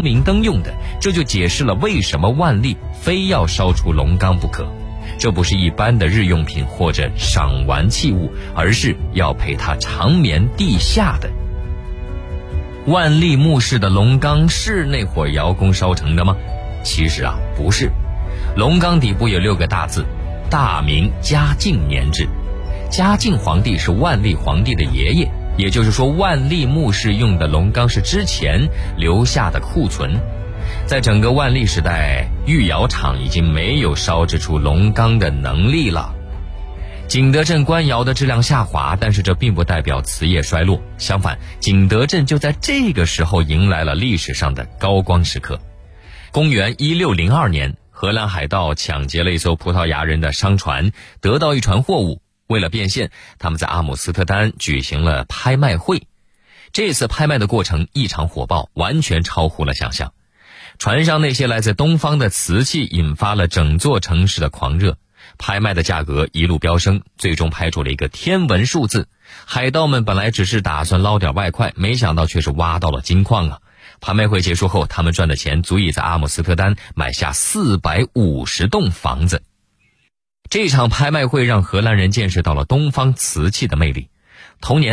长明灯用的，这就解释了为什么万历非要烧出龙缸不可。这不是一般的日用品或者赏玩器物，而是要陪他长眠地下的。万历墓室的龙缸是那会儿窑工烧成的吗？其实不是。龙缸底部有6个大字：大明嘉靖年制。嘉靖皇帝是万历皇帝的爷爷，也就是说万历墓室用的龙缸是之前留下的库存。在整个万历时代，御窑厂已经没有烧制出龙缸的能力了。景德镇官窑的质量下滑，但是这并不代表瓷业衰落，相反，景德镇就在这个时候迎来了历史上的高光时刻。公元1602年，荷兰海盗抢劫了一艘葡萄牙人的商船，得到一船货物。为了变现，他们在阿姆斯特丹举行了拍卖会。这次拍卖的过程异常火爆，完全超乎了想象。船上那些来自东方的瓷器引发了整座城市的狂热，拍卖的价格一路飙升，最终拍出了一个天文数字。海盗们本来只是打算捞点外快，没想到却是挖到了金矿啊！拍卖会结束后，他们赚的钱足以在阿姆斯特丹买下450栋房子。这场拍卖会让荷兰人见识到了东方瓷器的魅力。同年